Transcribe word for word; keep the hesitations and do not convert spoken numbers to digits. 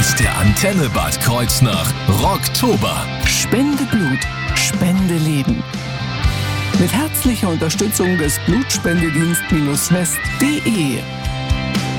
ist der Antenne Bad Kreuznach Rocktober. Spende Blut, Spende Leben. Mit herzlicher Unterstützung des Blutspendedienst-west punkt de.